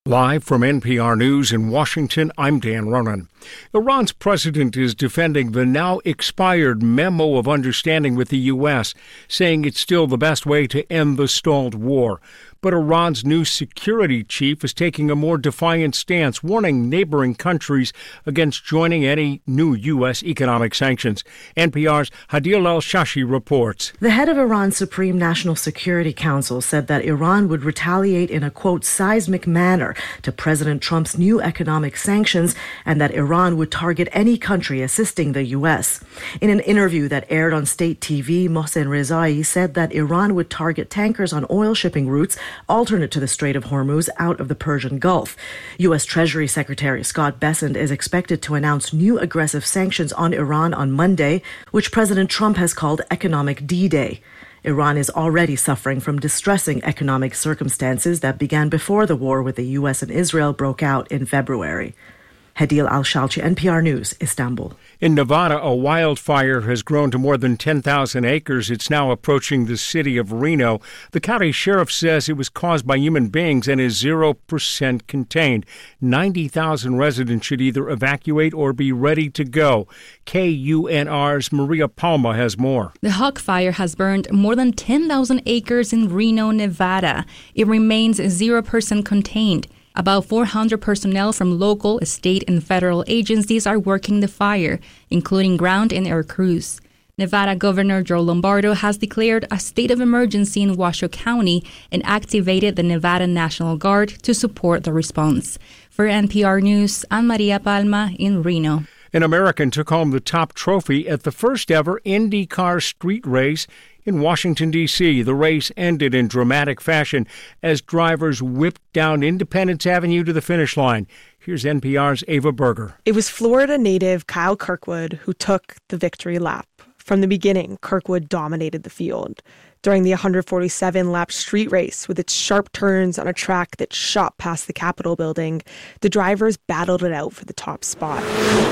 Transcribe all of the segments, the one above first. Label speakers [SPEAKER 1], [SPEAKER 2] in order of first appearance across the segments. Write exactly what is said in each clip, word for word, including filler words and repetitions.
[SPEAKER 1] Live from N P R News in Washington, I'm Dan Ronan. Iran's president is defending the now expired Memo of Understanding with the U S, saying it's still the best way to end the stalled war. But Iran's new security chief is taking a more defiant stance, warning neighboring countries against joining any new U S economic sanctions. N P R's Hadil El-Shashi reports.
[SPEAKER 2] The head of Iran's Supreme National Security Council said that Iran would retaliate in a, quote, seismic manner to President Trump's new economic sanctions, and that Iran would target any country assisting the U S. In an interview that aired on state T V, Mohsen Rezai said that Iran would target tankers on oil shipping routes alternate to the Strait of Hormuz out of the Persian Gulf. U S. Treasury Secretary Scott Bessent is expected to announce new aggressive sanctions on Iran on Monday, which President Trump has called Economic D-Day. Iran is already suffering from distressing economic circumstances that began before the war with the U S and Israel broke out in February. Hadil Al-Shalchi, N P R News, Istanbul.
[SPEAKER 1] In Nevada, a wildfire has grown to more than ten thousand acres. It's now approaching the city of Reno. The county sheriff says it was caused by human beings and is zero percent contained. ninety thousand residents should either evacuate or be ready to go. K U N R's Maria Palma has more.
[SPEAKER 3] The Hawk Fire has burned more than ten thousand acres in Reno, Nevada. It remains zero percent contained. About four hundred personnel from local, state, and federal agencies are working the fire, including ground and air crews. Nevada Governor Joe Lombardo has declared a state of emergency in Washoe County and activated the Nevada National Guard to support the response. For N P R News, I'm Maria Palma in Reno.
[SPEAKER 1] An American took home the top trophy at the first ever IndyCar street race in Washington, D C. The race ended in dramatic fashion as drivers whipped down Independence Avenue to the finish line. Here's N P R's Ava Berger.
[SPEAKER 4] It was Florida native Kyle Kirkwood who took the victory lap. From the beginning, Kirkwood dominated the field. During the one forty-seven lap street race with its sharp turns on a track that shot past the Capitol building, the drivers battled it out for the top spot.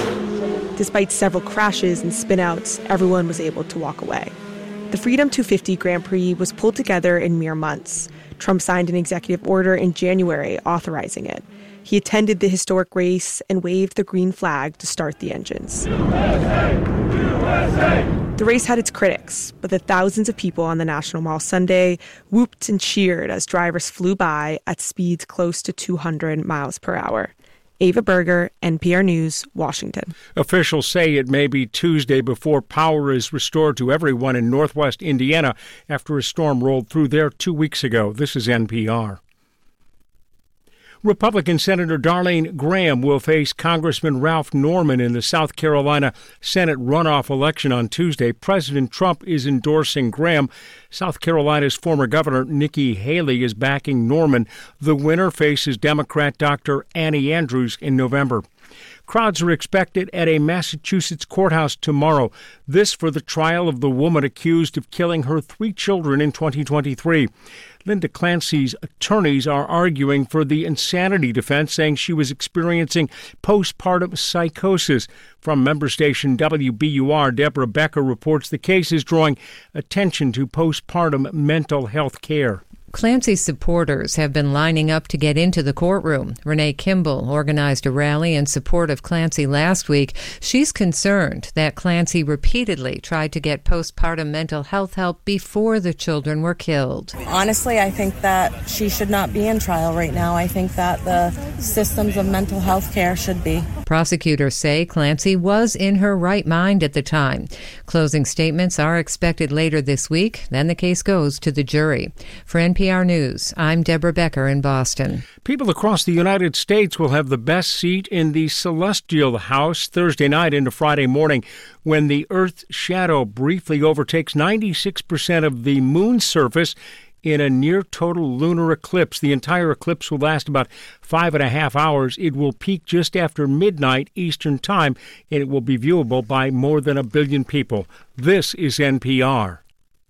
[SPEAKER 4] Despite several crashes and spinouts, everyone was able to walk away. The Freedom two fifty Grand Prix was pulled together in mere months. Trump signed an executive order in January authorizing it. He attended the historic race and waved the green flag to start the engines. U S A! U S A! The race had its critics, but the thousands of people on the National Mall Sunday whooped and cheered as drivers flew by at speeds close to two hundred miles per hour. Ava Berger, N P R News, Washington.
[SPEAKER 1] Officials say it may be Tuesday before power is restored to everyone in northwest Indiana after a storm rolled through there two weeks ago. This is N P R. Republican Senator Darlene Graham will face Congressman Ralph Norman in the South Carolina Senate runoff election on Tuesday. President Trump is endorsing Graham. South Carolina's former governor Nikki Haley is backing Norman. The winner faces Democrat Doctor Annie Andrews in November. Crowds are expected at a Massachusetts courthouse tomorrow. This for the trial of the woman accused of killing her three children in twenty twenty-three. Linda Clancy's attorneys are arguing for the insanity defense, saying she was experiencing postpartum psychosis. From member station W B U R, Deborah Becker reports the case is drawing attention to postpartum mental health care.
[SPEAKER 5] Clancy's supporters have been lining up to get into the courtroom. Renee Kimball organized a rally in support of Clancy last week. She's concerned that Clancy repeatedly tried to get postpartum mental health help before the children were killed.
[SPEAKER 6] Honestly, I think that she should not be in trial right now. I think that the systems of mental health care should be.
[SPEAKER 5] Prosecutors say Clancy was in her right mind at the time. Closing statements are expected later this week. Then the case goes to the jury. For N P R News, I'm Deborah Becker in Boston.
[SPEAKER 1] People across the United States will have the best seat in the celestial house Thursday night into Friday morning when the Earth's shadow briefly overtakes ninety-six percent of the moon's surface in a near-total lunar eclipse. The entire eclipse will last about five and a half hours. It will peak just after midnight Eastern Time, and it will be viewable by more than a billion people. This is N P R.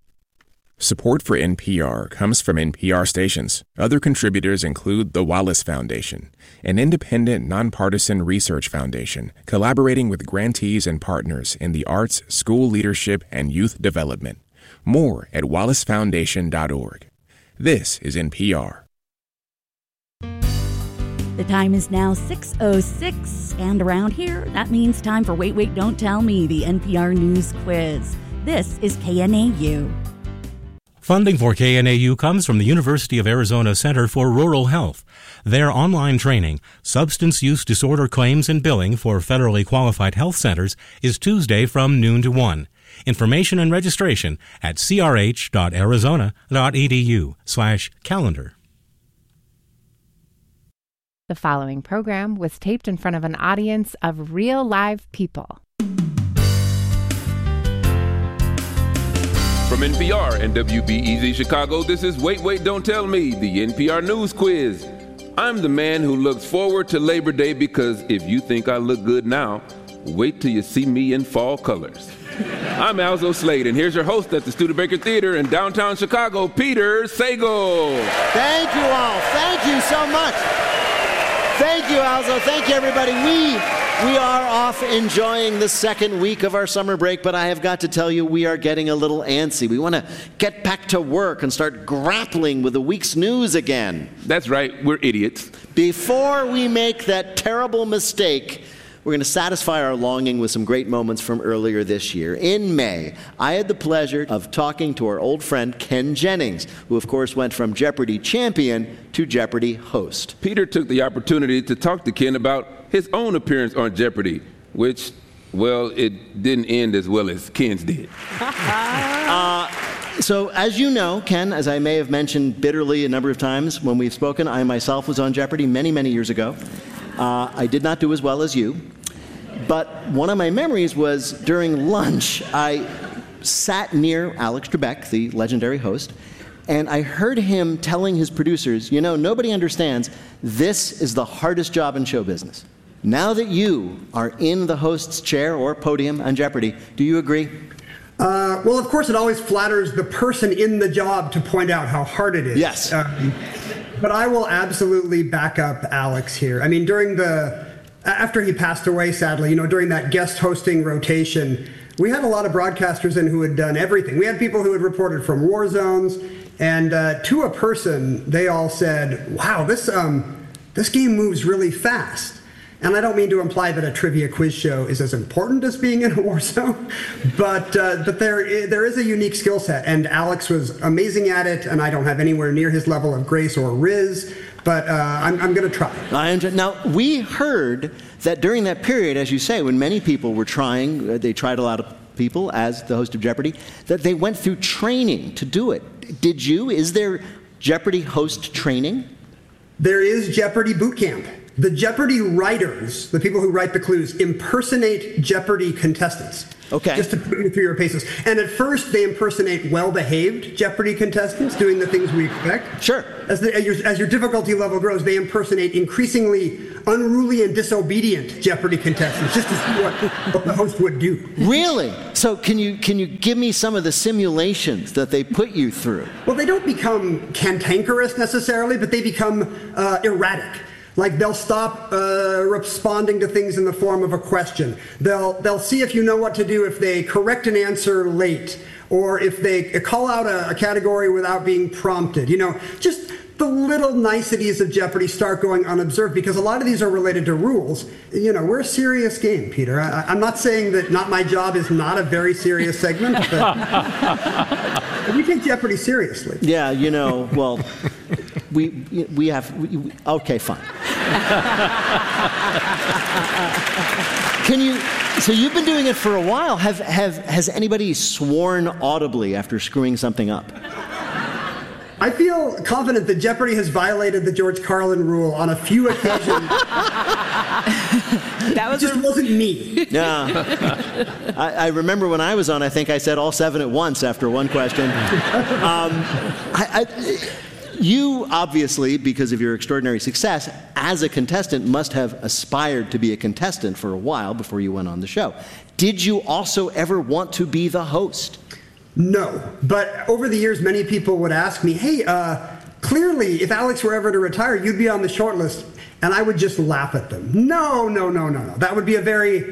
[SPEAKER 7] Support for N P R comes from N P R stations. Other contributors include the Wallace Foundation, an independent, nonpartisan research foundation collaborating with grantees and partners in the arts, school leadership, and youth development. More at wallace foundation dot org. This is N P R.
[SPEAKER 8] The time is now six oh six, and around here, that means time for Wait, Wait, Don't Tell Me, the N P R News Quiz. This is K N A U.
[SPEAKER 9] Funding for K N A U comes from the University of Arizona Center for Rural Health. Their online training, Substance Use Disorder Claims and Billing for Federally Qualified Health Centers, is Tuesday from noon to one. Information and registration at crh.arizona.edu slash calendar.
[SPEAKER 10] The following program was taped in front of an audience of real live people.
[SPEAKER 11] From N P R and W B E Z Chicago, this is Wait, Wait, Don't Tell Me, the N P R News Quiz. I'm the man who looks forward to Labor Day because if you think I look good now, wait till you see me in fall colors. I'm Alzo Slade, and here's your host at the Studebaker Theater in downtown Chicago, Peter Sagal.
[SPEAKER 12] Thank you all. Thank you so much. Thank you, Alzo. Thank you, everybody. We... We are off enjoying the second week of our summer break, but I have got to tell you, we are getting a little antsy. We want to get back to work and start grappling with the week's news again.
[SPEAKER 11] That's right, we're idiots.
[SPEAKER 12] Before we make that terrible mistake, we're going to satisfy our longing with some great moments from earlier this year. In May, I had the pleasure of talking to our old friend Ken Jennings, who of course went from Jeopardy champion to Jeopardy host.
[SPEAKER 11] Peter took the opportunity to talk to Ken about his own appearance on Jeopardy, which, well, it didn't end as well as Ken's did.
[SPEAKER 12] uh, so, as you know, Ken, as I may have mentioned bitterly a number of times when we've spoken, I myself was on Jeopardy many, many years ago. Uh, I did not do as well as you, but one of my memories was during lunch, I sat near Alex Trebek, the legendary host, and I heard him telling his producers, you know, nobody understands, this is the hardest job in show business. Now that you are in the host's chair or podium on Jeopardy, do you agree?
[SPEAKER 13] Uh, well, of course, it always flatters the person in the job to point out how hard it is.
[SPEAKER 12] Yes.
[SPEAKER 13] Um, but I will absolutely back up Alex here. I mean, during the, after he passed away, sadly, you know, during that guest hosting rotation, we had a lot of broadcasters in who had done everything. We had people who had reported from war zones, and uh, to a person, they all said, wow, this, um, this game moves really fast. And I don't mean to imply that a trivia quiz show is as important as being in a war zone, but uh, but there there is a unique skill set, and Alex was amazing at it, and I don't have anywhere near his level of grace or riz, but uh, I'm, I'm going to try.
[SPEAKER 12] I enjoy, now, we heard that during that period, as you say, when many people were trying, uh, they tried a lot of people as the host of Jeopardy, that they went through training to do it. Did you? Is there Jeopardy host training?
[SPEAKER 13] There is Jeopardy boot camp. The Jeopardy writers, the people who write the clues, impersonate Jeopardy contestants.
[SPEAKER 12] Okay.
[SPEAKER 13] Just to put you through your paces. And at first, they impersonate well-behaved Jeopardy contestants, doing the things we expect.
[SPEAKER 12] Sure.
[SPEAKER 13] As, the, as, your, as your difficulty level grows, they impersonate increasingly unruly and disobedient Jeopardy contestants, just to see what, what the host would do.
[SPEAKER 12] Really? So can you can you give me some of the simulations that they put you through?
[SPEAKER 13] Well, they don't become cantankerous necessarily, but they become uh, erratic. Like they'll stop uh, responding to things in the form of a question. They'll they'll see if you know what to do if they correct an answer late, or if they call out a, a category without being prompted. You know, just the little niceties of Jeopardy start going unobserved because a lot of these are related to rules. You know, we're a serious game, Peter. I, I'm not saying that Not My Job is not a very serious segment, but we take Jeopardy seriously.
[SPEAKER 12] Yeah, you know, well, we we have, we, we, okay, fine. Can you, so you've been doing it for a while. Have, have, has anybody sworn audibly after screwing something up?
[SPEAKER 13] I feel confident that Jeopardy has violated the George Carlin rule on a few occasions. That was it just a... wasn't me.
[SPEAKER 12] Yeah. I, I remember when I was on, I think I said all seven at once after one question. Um, I, I, you, obviously, because of your extraordinary success, as a contestant, must have aspired to be a contestant for a while before you went on the show. Did you also ever want to be the host?
[SPEAKER 13] No, but over the years, many people would ask me, hey, uh, clearly, if Alex were ever to retire, you'd be on the short list. And I would just laugh at them. No, no, no, no, no. That would be a very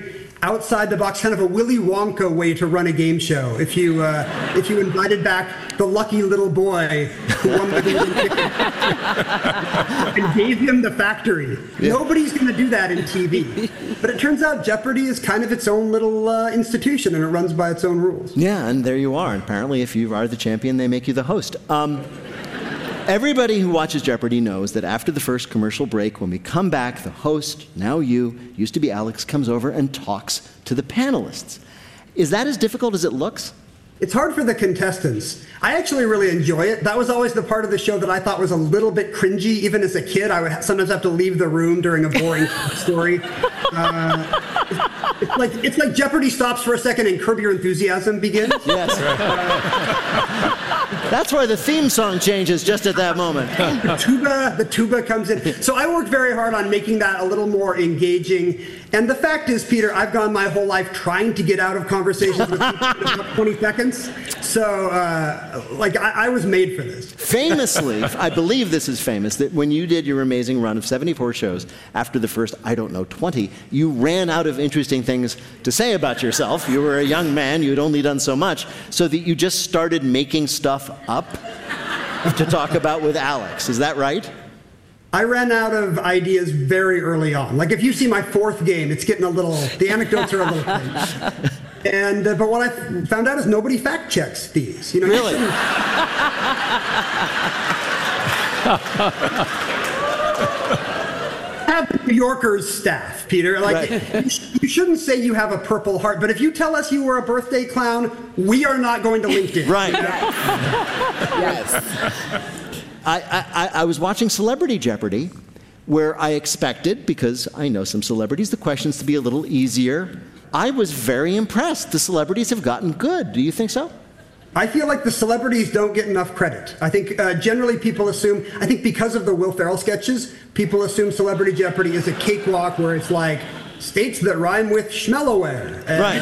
[SPEAKER 13] outside the box, kind of a Willy Wonka way to run a game show. If you uh, if you invited back the lucky little boy who won the golden ticket and gave him the factory. Yeah. Nobody's going to do that in T V. But it turns out Jeopardy is kind of its own little uh, institution, and it runs by its own rules.
[SPEAKER 12] Yeah, and there you are. And apparently, if you are the champion, they make you the host. Um, everybody who watches Jeopardy knows that after the first commercial break, when we come back, the host, now you, used to be Alex, comes over and talks to the panelists. Is that as difficult as it looks?
[SPEAKER 13] It's hard for the contestants. I actually really enjoy it. That was always the part of the show that I thought was a little bit cringy. Even as a kid, I would sometimes have to leave the room during a boring story. Uh, it's, like, it's like Jeopardy stops for a second and Curb Your Enthusiasm begins.
[SPEAKER 12] Yes. Uh, That's why the theme song changes just at that moment.
[SPEAKER 13] The tuba, the tuba comes in. So I worked very hard on making that a little more engaging. And the fact is, Peter, I've gone my whole life trying to get out of conversations with people in about twenty seconds. So, uh, like, I, I was made for this.
[SPEAKER 12] Famously, I believe this is famous, that when you did your amazing run of seventy-four shows, after the first, I don't know, twenty, you ran out of interesting things to say about yourself. You were a young man, you had only done so much, so that you just started making stuff up to talk about with Alex. Is that right?
[SPEAKER 13] I ran out of ideas very early on. Like, if you see my fourth game, it's getting a little, the anecdotes are a little thin. And, uh, but what I found out is nobody fact checks these. You know,
[SPEAKER 12] really?
[SPEAKER 13] You have New Yorker's staff, Peter. Like, right. you, sh- you shouldn't say you have a Purple Heart, but if you tell us you were a birthday clown, we are not going to LinkedIn.
[SPEAKER 12] Right.
[SPEAKER 8] Yes.
[SPEAKER 12] I, I, I was watching Celebrity Jeopardy, where I expected, because I know some celebrities, the questions to be a little easier. I was very impressed. The celebrities have gotten good. Do you think so?
[SPEAKER 13] I feel like the celebrities don't get enough credit. I think uh, generally people assume, I think because of the Will Ferrell sketches, people assume Celebrity Jeopardy is a cakewalk where it's like, states that rhyme with schmelaware. And,
[SPEAKER 12] right.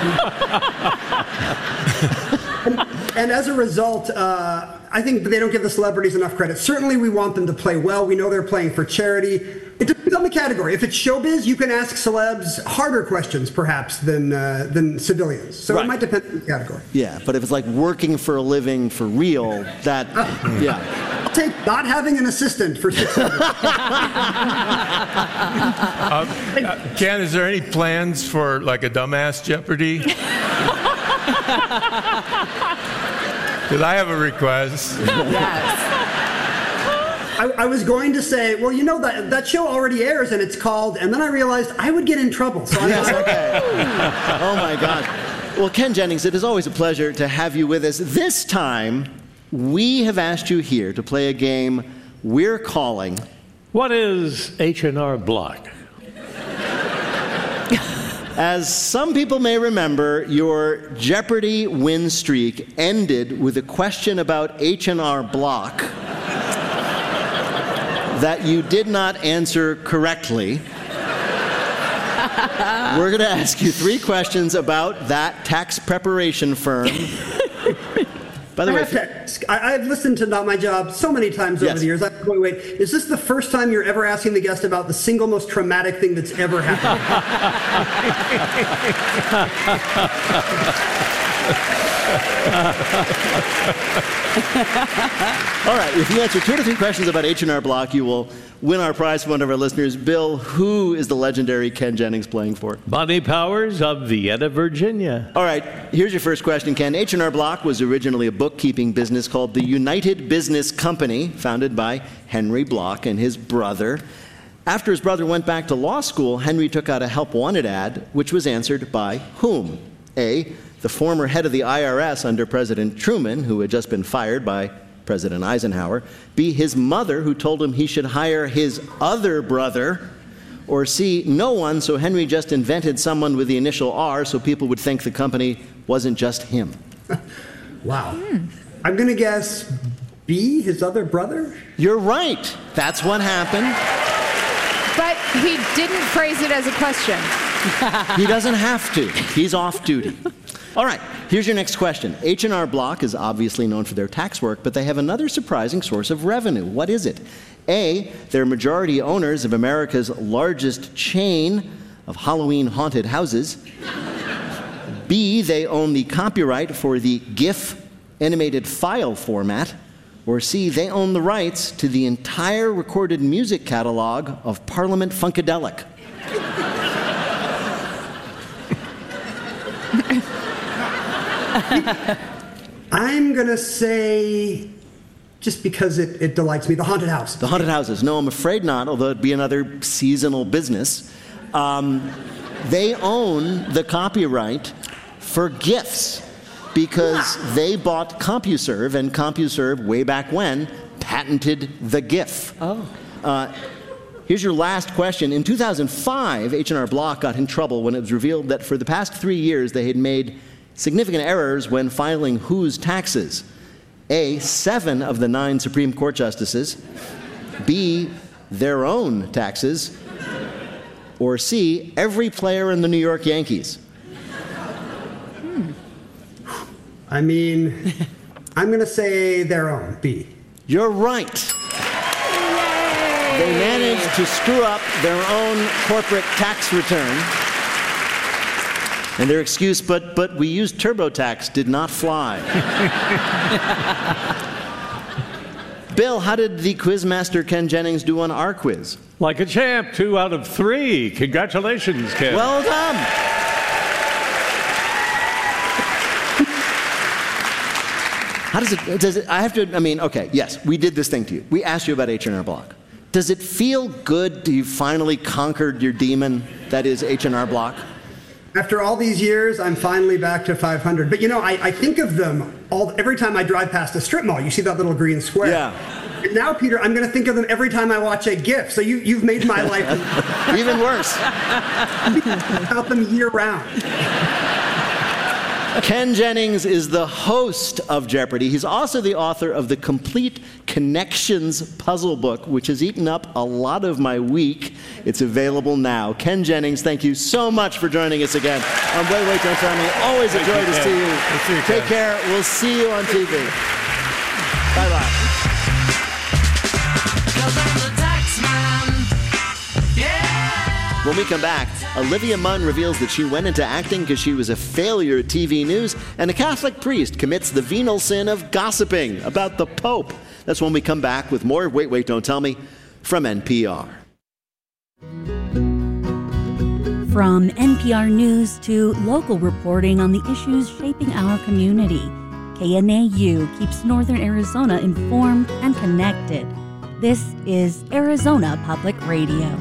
[SPEAKER 13] And, and, and as a result, uh, I think they don't give the celebrities enough credit. Certainly we want them to play well. We know they're playing for charity. It depends on the category. If it's showbiz, you can ask celebs harder questions, perhaps, than uh, than civilians. So right. It might depend on the category.
[SPEAKER 12] Yeah, but if it's like working for a living for real, that, uh, yeah.
[SPEAKER 13] I'll take not having an assistant for six hours.
[SPEAKER 14] um, uh, Ken, is there any plans for like a dumbass Jeopardy? Because I have a request.
[SPEAKER 8] Yes.
[SPEAKER 13] I, I was going to say, well, you know, that that show already airs, and it's called, and then I realized I would get in trouble. So
[SPEAKER 12] yes, okay. Oh, my God. Well, Ken Jennings, it is always a pleasure to have you with us. This time, we have asked you here to play a game we're calling...
[SPEAKER 15] What is H and R Block?
[SPEAKER 12] As some people may remember, your Jeopardy win streak ended with a question about H and R Block that you did not answer correctly. We're going to ask you three questions about that tax preparation firm. By the
[SPEAKER 13] I
[SPEAKER 12] way,
[SPEAKER 13] have to ask, I, I've listened to Not My Job so many times over
[SPEAKER 12] yes.
[SPEAKER 13] the years. I, wait, wait, is this the first time you're ever asking the guest about the single most traumatic thing that's ever happened?
[SPEAKER 12] All right, if you answer two to three questions about H and R Block, you will win our prize from one of our listeners. Bill, who is the legendary Ken Jennings playing for?
[SPEAKER 15] Bonnie Powers of Vienna, Virginia.
[SPEAKER 12] All right, here's your first question, Ken. H and R Block was originally a bookkeeping business called the United Business Company, founded by Henry Block and his brother. After his brother went back to law school, Henry took out a help wanted ad, which was answered by whom? A, the former head of the I R S under President Truman, who had just been fired by President Eisenhower. B, his mother, who told him he should hire his other brother. Or C, no one, so Henry just invented someone with the initial R so people would think the company wasn't just him.
[SPEAKER 13] Wow. Hmm. I'm going to guess B, his other brother?
[SPEAKER 12] You're right. That's what happened.
[SPEAKER 10] But he didn't phrase it as a question.
[SPEAKER 12] He doesn't have to. He's off duty. All right, here's your next question. H and R Block is obviously known for their tax work, but they have another surprising source of revenue. What is it? A, they're majority owners of America's largest chain of Halloween haunted houses. B, they own the copyright for the GIF animated file format. Or C, they own the rights to the entire recorded music catalog of Parliament Funkadelic.
[SPEAKER 13] I'm going to say, just because it, it delights me, the haunted house.
[SPEAKER 12] The haunted houses. No, I'm afraid not, although it'd be another seasonal business. Um, they own the copyright for GIFs because they bought CompuServe, and CompuServe, way back when, patented the GIF.
[SPEAKER 16] Oh.
[SPEAKER 12] Uh, here's your last question. In two thousand five, H and R Block got in trouble when it was revealed that for the past three years they had made significant errors when filing whose taxes. A, seven of the nine Supreme Court justices. B, their own taxes. Or C, every player in the New York Yankees.
[SPEAKER 13] Hmm. I mean, I'm going to say their own, B.
[SPEAKER 12] You're right.
[SPEAKER 13] Yay!
[SPEAKER 12] They managed to screw up their own corporate tax return. And their excuse, but but we used TurboTax, did not fly. Bill, how did the quizmaster Ken Jennings do on our quiz?
[SPEAKER 15] Like a champ, two out of three. Congratulations, Ken.
[SPEAKER 12] Well done. How does it, does it, I have to, I mean, okay, yes, we did this thing to you. We asked you about H and R Block. Does it feel good to you finally conquered your demon, that is H and R Block?
[SPEAKER 13] After all these years, I'm finally back to five hundred. But you know, I, I think of them all every time I drive past a strip mall. You see that little green square?
[SPEAKER 12] Yeah.
[SPEAKER 13] And now, Peter, I'm going to think of them every time I watch a GIF. So you, you've made my life
[SPEAKER 12] even worse.
[SPEAKER 13] About them year round.
[SPEAKER 12] Ken Jennings is the host of Jeopardy! He's also the author of the Complete Connections puzzle book, which has eaten up a lot of my week. It's available now. Ken Jennings, thank you so much for joining us again on Wait, Wait, Don't Tell Me. Always a joy to see you.
[SPEAKER 14] See you
[SPEAKER 12] Take care. We'll see you on T V. Bye-bye. When we come back, Olivia Munn reveals that she went into acting because she was a failure at T V news, and a Catholic priest commits the venal sin of gossiping about the Pope. That's when we come back with more Wait, Wait, Don't Tell Me from N P R.
[SPEAKER 8] From N P R News to local reporting on the issues shaping our community, K N A U keeps Northern Arizona informed and connected. This is Arizona Public Radio.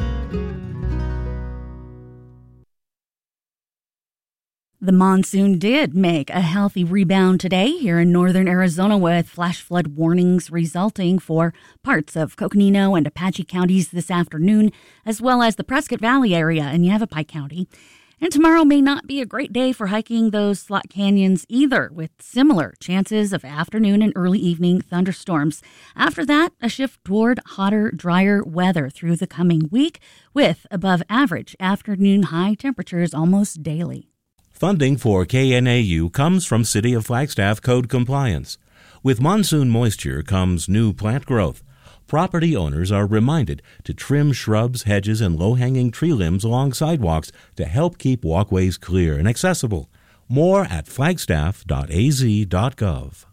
[SPEAKER 8] The monsoon did make a healthy rebound today here in northern Arizona, with flash flood warnings resulting for parts of Coconino and Apache counties this afternoon, as well as the Prescott Valley area in Yavapai County. And tomorrow may not be a great day for hiking those slot canyons either, with similar chances of afternoon and early evening thunderstorms. After that, a shift toward hotter, drier weather through the coming week, with above average afternoon high temperatures almost daily.
[SPEAKER 9] Funding for K N A U comes from City of Flagstaff Code Compliance. With monsoon moisture comes new plant growth. Property owners are reminded to trim shrubs, hedges, and low-hanging tree limbs along sidewalks to help keep walkways clear and accessible. More at flagstaff dot a z dot gov.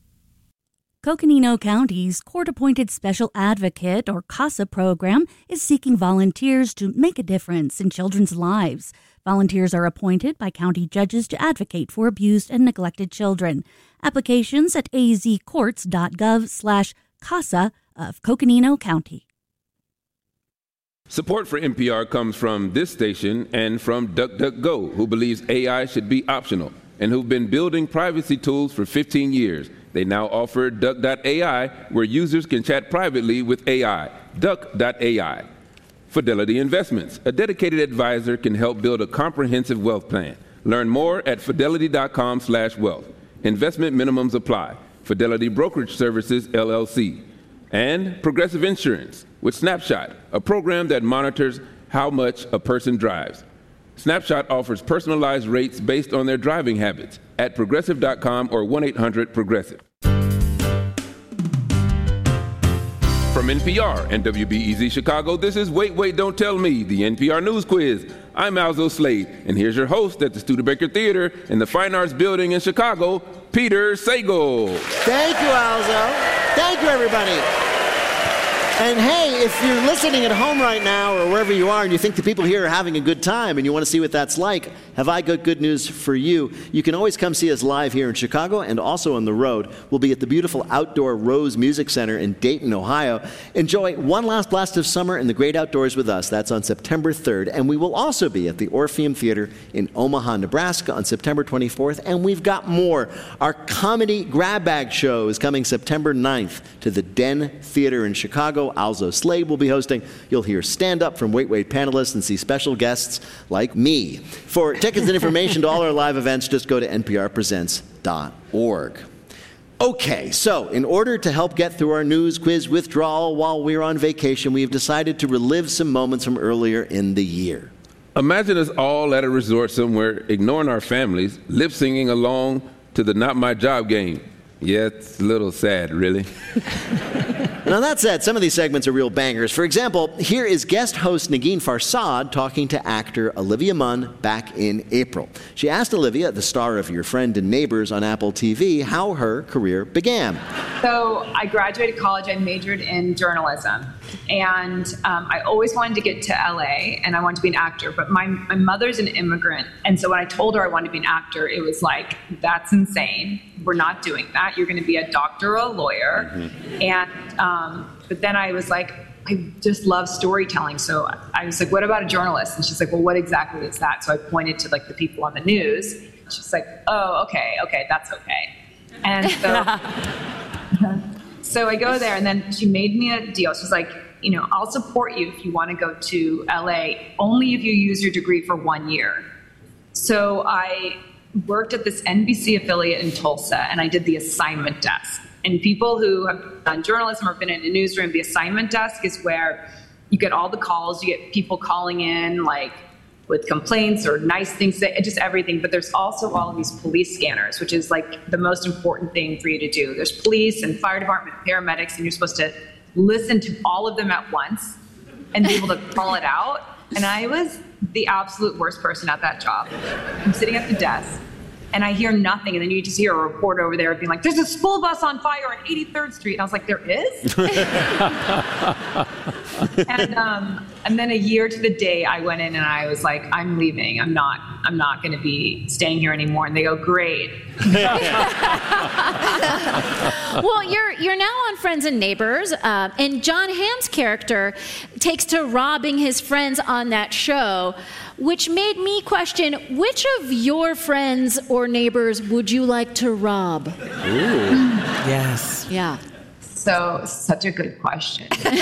[SPEAKER 8] Coconino County's court-appointed special advocate, or CASA program, is seeking volunteers to make a difference in children's lives. Volunteers are appointed by county judges to advocate for abused and neglected children. Applications at azcourts.gov slash CASA of Coconino County.
[SPEAKER 11] Support for N P R comes from this station and from DuckDuckGo, who believes A I should be optional and who've been building privacy tools for fifteen years. They now offer Duck dot A I, where users can chat privately with A I. Duck dot A I. Fidelity Investments. A dedicated advisor can help build a comprehensive wealth plan. Learn more at fidelity dot com slash wealth. Investment minimums apply. Fidelity Brokerage Services, L L C. And Progressive Insurance with Snapshot, a program that monitors how much a person drives. Snapshot offers personalized rates based on their driving habits at progressive dot com or one eight hundred progressive. From N P R and W B E Z Chicago, this is Wait, Wait, Don't Tell Me, the N P R News Quiz. I'm Alzo Slade, and here's your host at the Studebaker Theater in the Fine Arts Building in Chicago, Peter Sagal.
[SPEAKER 12] Thank you, Alzo. Thank you, everybody. And hey, if you're listening at home right now or wherever you are and you think the people here are having a good time and you want to see what that's like, have I got good news for you. You can always come see us live here in Chicago and also on the road. We'll be at the beautiful outdoor Rose Music Center in Dayton, Ohio. Enjoy one last blast of summer in the great outdoors with us. That's on September third. And we will also be at the Orpheum Theater in Omaha, Nebraska on September twenty-fourth. And we've got more. Our comedy grab bag show is coming September ninth to the Den Theater in Chicago. Alzo Slade will be hosting. You'll hear stand-up from Wait Wait panelists and see special guests like me. For tickets and information to all our live events, just go to N P R presents dot org. Okay, so in order to help get through our news quiz withdrawal while we're on vacation, we have decided to relive some moments from earlier in the year.
[SPEAKER 11] Imagine us all at a resort somewhere, ignoring our families, lip-singing along to the Not My Job game. Yeah, it's a little sad, really.
[SPEAKER 12] Now, that said, some of these segments are real bangers. For example, here is guest host Negin Farsad talking to actor Olivia Munn back in April. She asked Olivia, the star of Your Friend and Neighbors on Apple T V, how her career began.
[SPEAKER 16] So I graduated college. I majored in journalism. And um, I always wanted to get to L A, and I wanted to be an actor. But my, my mother's an immigrant. And so when I told her I wanted to be an actor, it was like, that's insane. We're not doing that. You're going to be a doctor or a lawyer. Mm-hmm. And um, but then I was like, I just love storytelling. So I was like, what about a journalist? And she's like, well, what exactly is that? So I pointed to like the people on the news. She's like, oh, okay, okay, that's okay. And so, so I go there, and then she made me a deal. She's like, you know, I'll support you if you want to go to L A, only if you use your degree for one year. So I worked at this N B C affiliate in Tulsa, and I did the assignment desk. And people who have done journalism or been in a newsroom, the assignment desk is where you get all the calls, you get people calling in like with complaints or nice things, just everything. But there's also all of these police scanners, which is like the most important thing for you to do. There's police and fire department, paramedics, and you're supposed to listen to all of them at once and be able to call it out. And I was the absolute worst person at that job. I'm sitting at the desk, and I hear nothing, and then you just hear a reporter over there being like, there's a school bus on fire on eighty-third Street. And I was like, there is? and um, and then a year to the day, I went in and I was like, I'm leaving. I'm not I'm not going to be staying here anymore. And they go, great.
[SPEAKER 17] Well, you're you're now on Friends and Neighbors, uh, and Jon Hamm's character takes to robbing his friends on that show, which made me question, which of your friends or neighbors would you like to rob?
[SPEAKER 12] Ooh.
[SPEAKER 17] Yes. Yeah.
[SPEAKER 16] So, such a good question.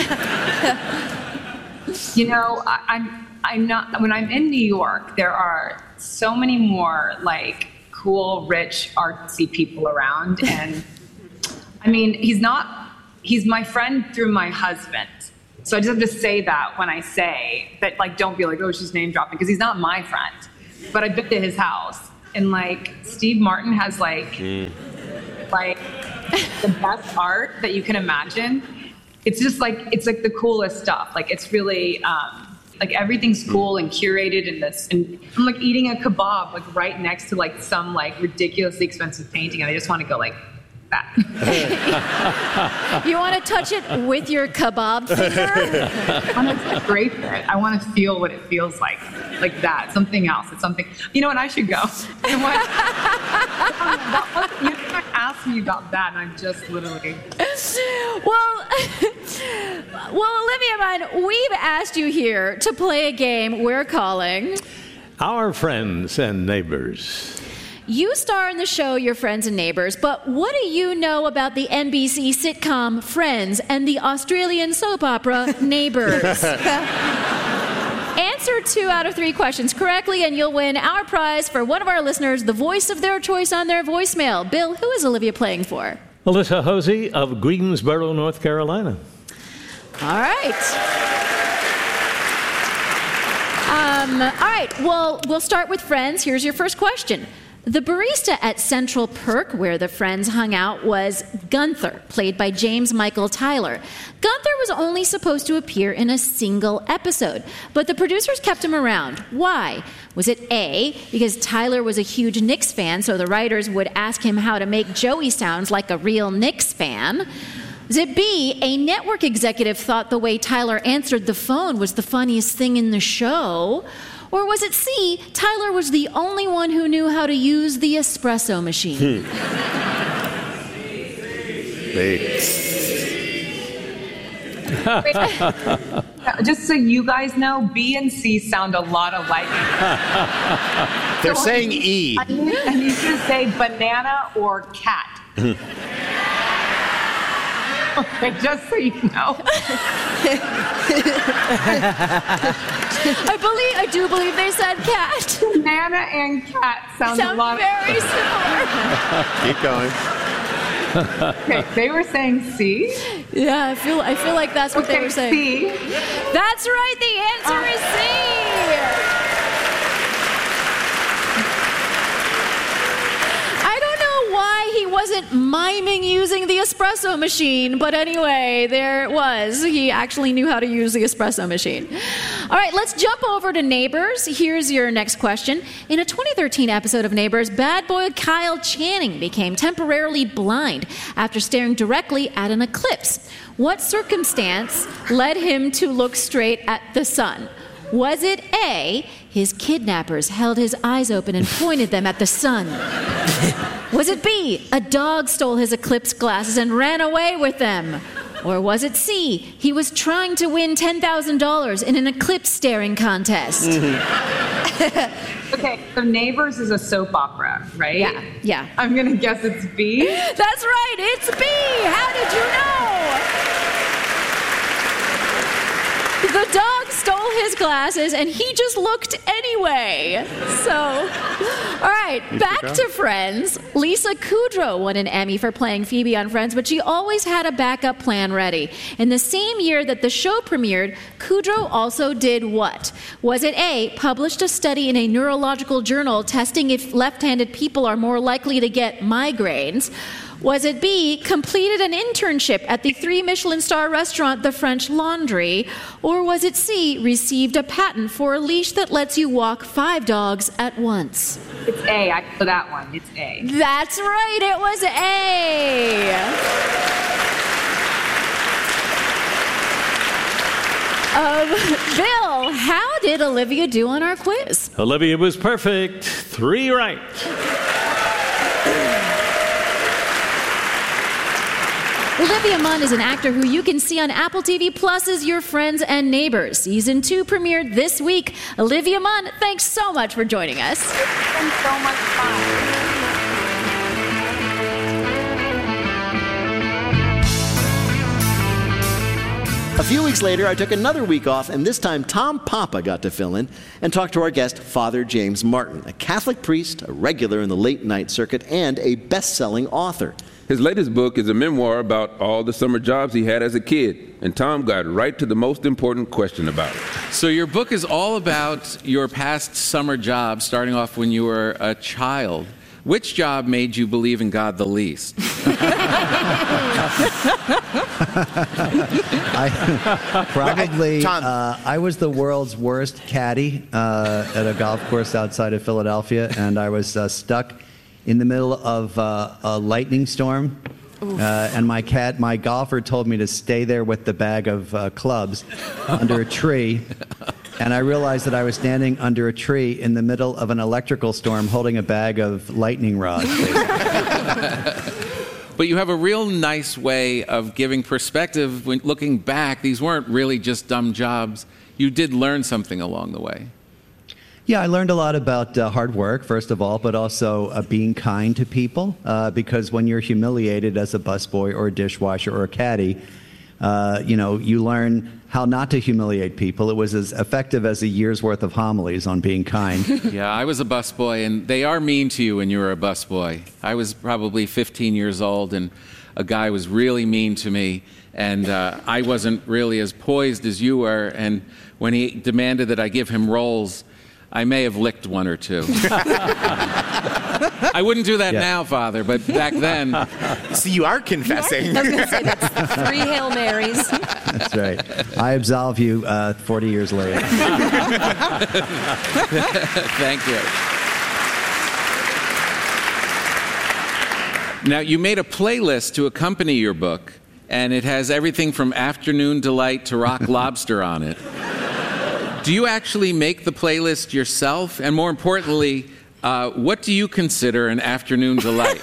[SPEAKER 16] You know, I, I'm I'm not, when I'm in New York, there are so many more like cool, rich, artsy people around. And I mean, he's not, he's my friend through my husband. So I just have to say that when I say that, like, don't be like, oh, she's name dropping, because he's not my friend. But I've been to his house, and like Steve Martin has like, mm. like the best art that you can imagine. It's just like, it's like the coolest stuff. Like, it's really, um, like everything's cool and curated in this. And I'm like eating a kebab, like right next to like some like ridiculously expensive painting. And I just want to go like, that.
[SPEAKER 17] You want to touch it with your kebab finger?
[SPEAKER 16] I want to scrape it. I want to feel what it feels like. Like that. Something else. It's something. You know what? I should go. You know what? You asked me about that, and I'm just literally.
[SPEAKER 17] Well, well, Olivia Munn, we've asked you here to play a game we're calling
[SPEAKER 15] Our Friends and Neighbors.
[SPEAKER 17] You star in the show Your Friends and Neighbors, but what do you know about the N B C sitcom Friends and the Australian soap opera Neighbors? Answer two out of three questions correctly, and you'll win our prize for one of our listeners, the voice of their choice on their voicemail. Bill, who is Olivia playing for?
[SPEAKER 15] Alyssa Hosey of Greensboro, North Carolina.
[SPEAKER 17] All right. Um, all right, well, we'll start with Friends. Here's your first question. The barista at Central Perk, where the friends hung out, was Gunther, played by James Michael Tyler. Gunther was only supposed to appear in a single episode, but the producers kept him around. Why? Was it A, because Tyler was a huge Knicks fan, so the writers would ask him how to make Joey sound like a real Knicks fan? Was it B, a network executive thought the way Tyler answered the phone was the funniest thing in the show? Or was it C, Tyler was the only one who knew how to use the espresso machine?
[SPEAKER 18] Hmm. B.
[SPEAKER 16] Just so you guys know, B and C sound a lot alike.
[SPEAKER 18] They're
[SPEAKER 16] so
[SPEAKER 18] saying
[SPEAKER 16] I need,
[SPEAKER 18] E.
[SPEAKER 16] I need, I need to say banana or cat. Okay, just so you know.
[SPEAKER 17] I believe, I do believe they said cat.
[SPEAKER 16] Banana and cat sound,
[SPEAKER 17] sound
[SPEAKER 16] a lot
[SPEAKER 17] very
[SPEAKER 16] similar.
[SPEAKER 18] Keep going.
[SPEAKER 16] Okay, they were saying C.
[SPEAKER 17] Yeah, I feel I feel like that's what
[SPEAKER 16] okay,
[SPEAKER 17] they were saying.
[SPEAKER 16] C.
[SPEAKER 17] That's right. The answer
[SPEAKER 16] Uh,
[SPEAKER 17] is C. I don't know why he wasn't miming using the espresso machine, but anyway, there it was. He actually knew how to use the espresso machine. All right, let's jump over to Neighbors. Here's your next question. In a twenty thirteen episode of Neighbors, bad boy Kyle Channing became temporarily blind after staring directly at an eclipse. What circumstance led him to look straight at the sun? Was it A, his kidnappers held his eyes open and pointed them at the sun? Was it B, a dog stole his eclipse glasses and ran away with them? Or was it C, he was trying to win ten thousand dollars in an eclipse staring contest?
[SPEAKER 16] Mm-hmm. Okay, so Neighbors is a soap opera, right?
[SPEAKER 17] Yeah, yeah.
[SPEAKER 16] I'm going to guess it's B.
[SPEAKER 17] That's right, it's B. How did you know? The dog stole his glasses, and he just looked anyway. So, all right, back to Friends. Lisa Kudrow won an Emmy for playing Phoebe on Friends, but she always had a backup plan ready. In the same year that the show premiered, Kudrow also did what? Was it A, published a study in a neurological journal testing if left-handed people are more likely to get migraines? Was it B, completed an internship at the three Michelin star restaurant The French Laundry? Or was it C, received a patent for a leash that lets you walk five dogs at once?
[SPEAKER 16] It's A. I know that one. It's A.
[SPEAKER 17] That's right. It was A. Um, Bill, how did Olivia do on our quiz?
[SPEAKER 15] Olivia was perfect. Three right.
[SPEAKER 17] Olivia Munn is an actor who you can see on Apple T V Plus's Your Friends and Neighbors. Season two premiered this week. Olivia Munn, thanks so much for joining us.
[SPEAKER 16] It's been so much fun.
[SPEAKER 12] A few weeks later, I took another week off, and this time Tom Papa got to fill in and talk to our guest, Father James Martin, a Catholic priest, a regular in the late-night circuit, and a best-selling author.
[SPEAKER 11] His latest book is a memoir about all the summer jobs he had as a kid, and Tom got right to the most important question about it.
[SPEAKER 19] So your book is all about your past summer jobs, starting off when you were a child. Which job made you believe in God the least?
[SPEAKER 20] I, probably, uh, I was the world's worst caddy uh, at a golf course outside of Philadelphia, and I was uh, stuck in the middle of uh, a lightning storm, uh, and my cat, my golfer told me to stay there with the bag of uh, clubs under a tree, and I realized that I was standing under a tree in the middle of an electrical storm holding a bag of lightning rods.
[SPEAKER 19] But you have a real nice way of giving perspective when looking back. These weren't really just dumb jobs. You did learn something along the way.
[SPEAKER 20] Yeah, I learned a lot about uh, hard work, first of all, but also uh, being kind to people, uh, because when you're humiliated as a busboy or a dishwasher or a caddy, uh, you know, you learn how not to humiliate people. It was as effective as a year's worth of homilies on being kind.
[SPEAKER 19] Yeah, I was a busboy, and they are mean to you when you were a busboy. I was probably fifteen years old, and a guy was really mean to me, and uh, I wasn't really as poised as you were, and when he demanded that I give him rolls, I may have licked one or two. I wouldn't do that
[SPEAKER 21] Yeah.
[SPEAKER 19] now, Father, but back then.
[SPEAKER 21] So you are confessing.
[SPEAKER 22] I was going to say that's three Hail Marys.
[SPEAKER 20] That's right. I absolve you uh, forty years later.
[SPEAKER 19] Thank you. Now, you made a playlist to accompany your book, and it has everything from Afternoon Delight to Rock Lobster on it. Do you actually make the playlist yourself? And more importantly, uh, what do you consider an afternoon delight?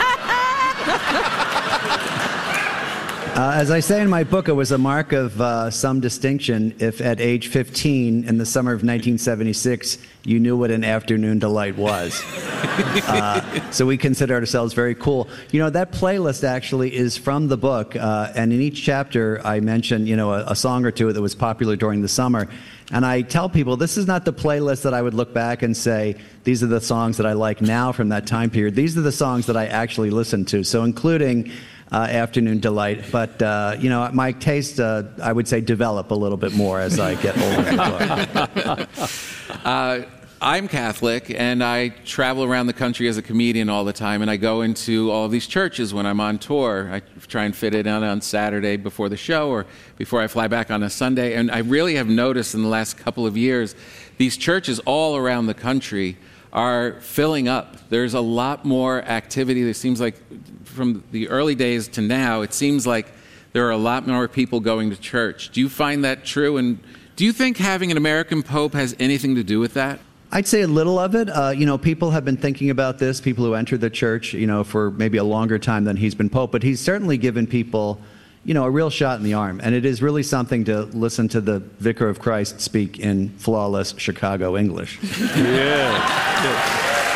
[SPEAKER 20] Uh, as I say in my book, it was a mark of uh, some distinction if at age fifteen in the summer of nineteen seventy-six you knew what an afternoon delight was. uh, so we consider ourselves very cool. You know, that playlist actually is from the book, uh, and in each chapter I mention, you know, a, a song or two that was popular during the summer. And I tell people this is not the playlist that I would look back and say, these are the songs that I like now from that time period. These are the songs that I actually listened to, so including Uh, Afternoon Delight, but uh, you know, my taste, uh, I would say, develop a little bit more as I get older.
[SPEAKER 19] uh, I'm Catholic, and I travel around the country as a comedian all the time, and I go into all of these churches when I'm on tour. I try and fit it in on Saturday before the show or before I fly back on a Sunday, and I really have noticed in the last couple of years, these churches all around the country are filling up. There's a lot more activity. It seems like from the early days to now, it seems like there are a lot more people going to church. Do you find that true? And do you think having an American Pope has anything to do with that?
[SPEAKER 20] I'd say a little of it. Uh, you know, people have been thinking about this, people who enter the church, you know, for maybe a longer time than he's been Pope, but he's certainly given people, you know, a real shot in the arm. And it is really something to listen to the Vicar of Christ speak in flawless Chicago English.
[SPEAKER 15] Yeah. yeah.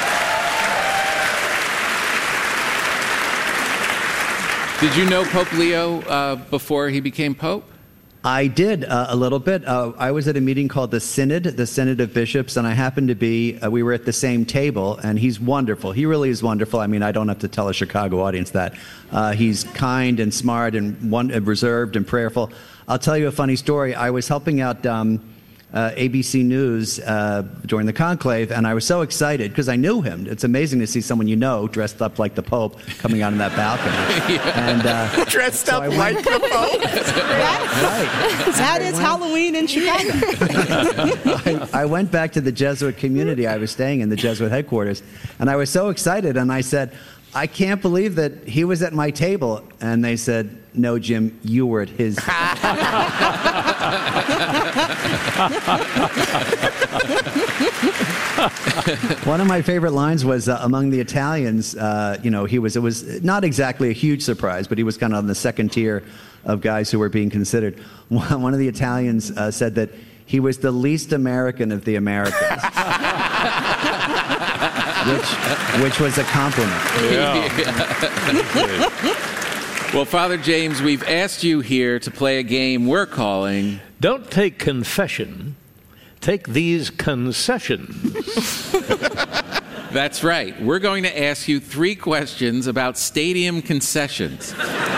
[SPEAKER 19] Did you know Pope Leo uh, before he became Pope?
[SPEAKER 20] I did uh, a little bit. Uh, I was at a meeting called the Synod, the Synod of Bishops, and I happened to be, uh, we were at the same table, and he's wonderful. He really is wonderful. I mean, I don't have to tell a Chicago audience that. Uh, he's kind and smart and one, uh, reserved and prayerful. I'll tell you a funny story. I was helping out um, uh, A B C News uh, during the conclave, and I was so excited because I knew him. It's amazing to see someone you know dressed up like the Pope coming out on that balcony.
[SPEAKER 21] Yeah.
[SPEAKER 20] And, uh,
[SPEAKER 21] dressed
[SPEAKER 20] so
[SPEAKER 21] up
[SPEAKER 20] I
[SPEAKER 21] like
[SPEAKER 20] went,
[SPEAKER 21] the Pope?
[SPEAKER 20] right.
[SPEAKER 23] That is Halloween in Chicago.
[SPEAKER 20] I, I went back to the Jesuit community I was staying in, the Jesuit headquarters, and I was so excited, and I said, I can't believe that he was at my table. And they said, no, Jim, you were at his. One of my favorite lines was uh, among the Italians, uh, you know, he was, it was not exactly a huge surprise, but he was kind of on the second tier of guys who were being considered. One of the Italians uh, said that he was the least American of the Americans. Which, which was a compliment.
[SPEAKER 19] Yeah. Well, Father James, we've asked you here to play a game we're calling...
[SPEAKER 15] Don't take confession, take these concessions.
[SPEAKER 19] That's right. We're going to ask you three questions about stadium concessions.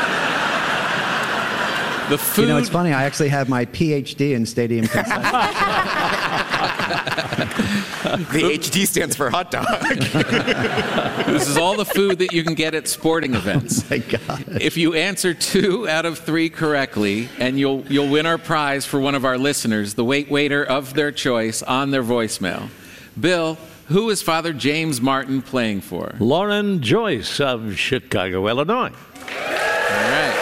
[SPEAKER 19] The food...
[SPEAKER 20] You know, it's funny. I actually have my P H D in stadium concessions.
[SPEAKER 21] The H D stands for hot dog.
[SPEAKER 19] This is all the food that you can get at sporting events.
[SPEAKER 20] Oh my God.
[SPEAKER 19] If you answer two out of three correctly, and you'll you'll win our prize for one of our listeners, the wait waiter of their choice, on their voicemail. Bill, who is Father James Martin playing for?
[SPEAKER 15] Lauren Joyce of Chicago, Illinois.
[SPEAKER 19] All right.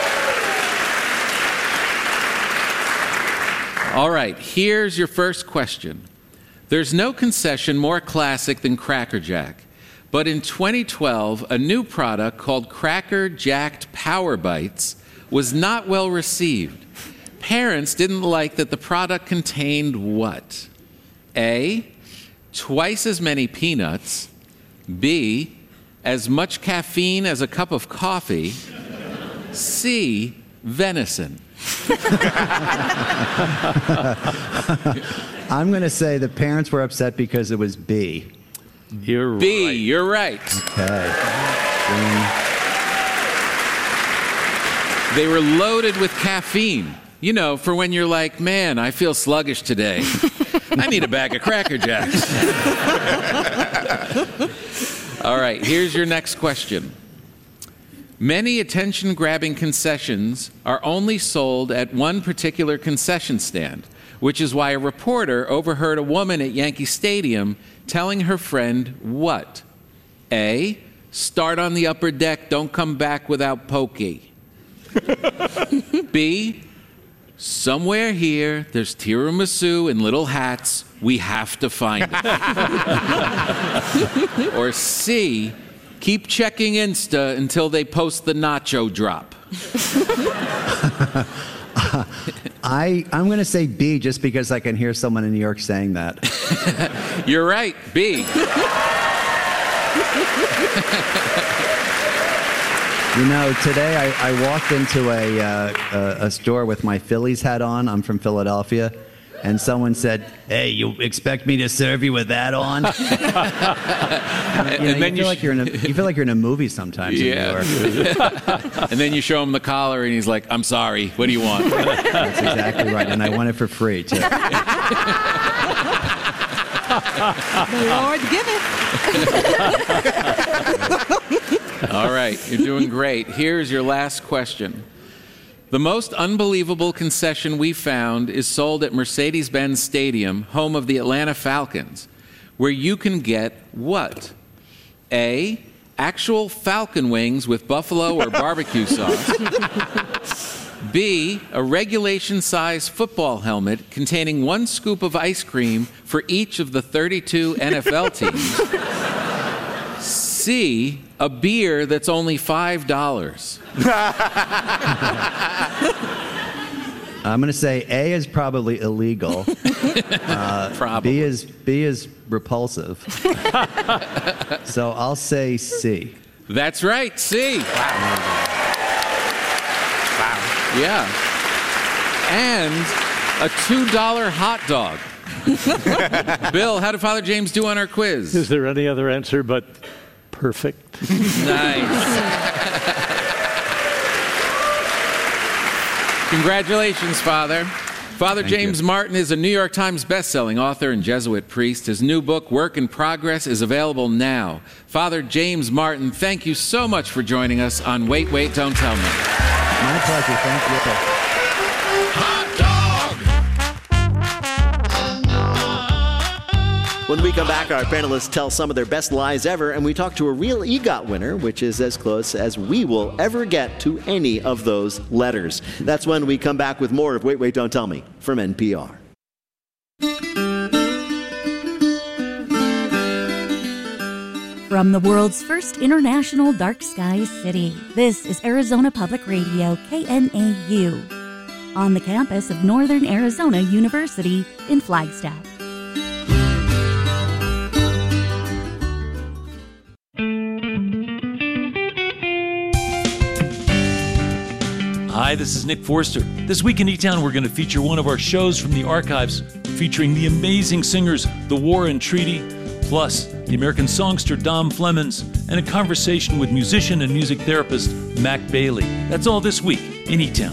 [SPEAKER 19] All right, here's your first question. There's no concession more classic than Cracker Jack, but in twenty twelve, a new product called Cracker Jacked Power Bites was not well received. Parents didn't like that the product contained what? A, twice as many peanuts. B, as much caffeine as a cup of coffee. C, venison.
[SPEAKER 20] I'm going to say the parents were upset because it was B.
[SPEAKER 15] You're
[SPEAKER 19] B,
[SPEAKER 15] right.
[SPEAKER 19] you're right.
[SPEAKER 20] Okay.
[SPEAKER 19] They were loaded with caffeine. You know, for when you're like, man, I feel sluggish today. I need a bag of Cracker Jacks. All right, here's your next question. Many attention-grabbing concessions are only sold at one particular concession stand, which is why a reporter overheard a woman at Yankee Stadium telling her friend what? A, start on the upper deck, don't come back without pokey. B, somewhere here, there's tiramisu in little hats, we have to find it. Or C, keep checking Insta until they post the nacho drop.
[SPEAKER 20] uh, I, I'm going to say B just because I can hear someone in New York saying that.
[SPEAKER 19] You're right, B.
[SPEAKER 20] You know, today I, I walked into a, uh, a, a store with my Phillies hat on. I'm from Philadelphia. And someone said, "Hey, you expect me to serve you with that on?" you know,
[SPEAKER 19] and
[SPEAKER 20] you
[SPEAKER 19] then
[SPEAKER 20] feel
[SPEAKER 19] you,
[SPEAKER 20] like you're in a you feel like you're in a movie sometimes.
[SPEAKER 19] Yeah.
[SPEAKER 20] In New York.
[SPEAKER 19] And then you show him the collar, and he's like, "I'm sorry. What do you want?"
[SPEAKER 20] That's exactly right, and I want it for free too.
[SPEAKER 23] The Lord giveth.
[SPEAKER 19] All right, you're doing great. Here's your last question. The most unbelievable concession we found is sold at Mercedes-Benz Stadium, home of the Atlanta Falcons, where you can get what? A, actual falcon wings with buffalo or barbecue sauce. B, a regulation-size football helmet containing one scoop of ice cream for each of the thirty-two N F L teams. C, a beer that's only five dollars.
[SPEAKER 20] I'm going to say A is probably illegal. Uh,
[SPEAKER 19] probably.
[SPEAKER 20] B is B is repulsive. So I'll say C.
[SPEAKER 19] That's right, C. Wow. Wow. Yeah. And a two dollar hot dog. Bill, how did Father James do on our quiz?
[SPEAKER 15] Is there any other answer but perfect?
[SPEAKER 19] Nice. Congratulations, Father. Father
[SPEAKER 20] Thank
[SPEAKER 19] James
[SPEAKER 20] you.
[SPEAKER 19] Martin is a New York Times bestselling author and Jesuit priest. His new book, Work in Progress, is available now. Father James Martin, thank you so much for joining us on Wait, Wait, Don't Tell Me.
[SPEAKER 20] My pleasure. Thank you.
[SPEAKER 12] When we come back, our panelists tell some of their best lies ever, and we talk to a real EGOT winner, which is as close as we will ever get to any of those letters. That's when we come back with more of Wait, Wait, Don't Tell Me from N P R.
[SPEAKER 8] From the world's first international dark skies city, this is Arizona Public Radio, K N A U, on the campus of Northern Arizona University in Flagstaff.
[SPEAKER 2] Hi, this is Nick Forster. This week in E-Town, we're going to feature one of our shows from the archives featuring the amazing singers The War and Treaty, plus the American songster Dom Flemons, and a conversation with musician and music therapist Mac Bailey. That's all this week in E-Town.